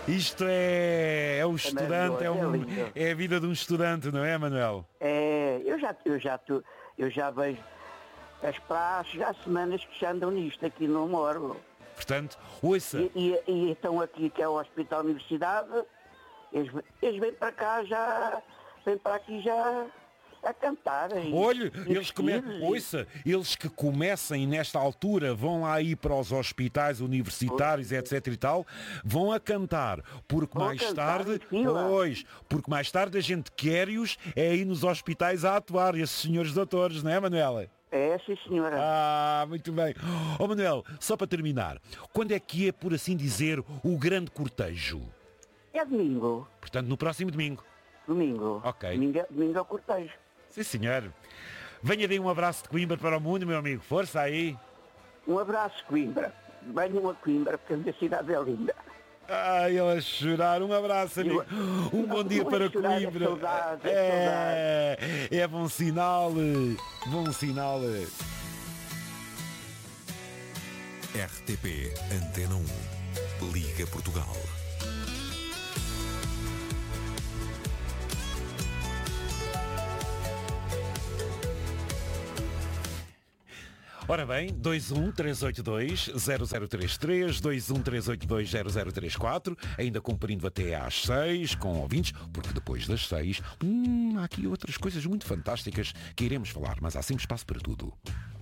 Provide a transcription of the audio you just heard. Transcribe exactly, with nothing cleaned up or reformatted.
Isto é, é o estudante, é, um, é a vida de um estudante, não é, Manuel? É, eu já, eu já, tu, eu já vejo as praças, já há semanas que já andam nisto aqui no Moro. Portanto, ouça. E, e, e estão aqui, que é o Hospital Universidade, eles, eles vêm para cá já, vêm para aqui já a cantar. Olha, eles, come... ouça, eles que comecem nesta altura, vão lá ir para os hospitais universitários, oh. etc e tal, vão a cantar, porque vão mais cantar tarde, pois, porque mais tarde a gente quer-os é aí nos hospitais a atuar, esses senhores doutores, não é, Manuela? É, sim, senhora. Ah, muito bem. Oh, Manuel, só para terminar, quando é que é, por assim dizer, o grande cortejo? É domingo. Portanto, no próximo domingo. Domingo. Ok. Domingo, domingo é o cortejo. Sim, senhor. Venha de um abraço de Coimbra para o mundo, meu amigo. Força aí. Um abraço, Coimbra. Venham a Coimbra, porque a minha cidade é linda. Ai, ele a chorar. Um abraço, amigo. Um bom dia para Coimbra. É, saudade, é, é, é bom sinal. Bom sinal. R T P Antena um. Liga Portugal. Ora bem, dois um três oito dois zero zero três três, dois um três oito dois zero zero três quatro, ainda cumprindo até às seis com ouvintes, porque depois das seis hum, há aqui outras coisas muito fantásticas que iremos falar, mas há sempre espaço para tudo.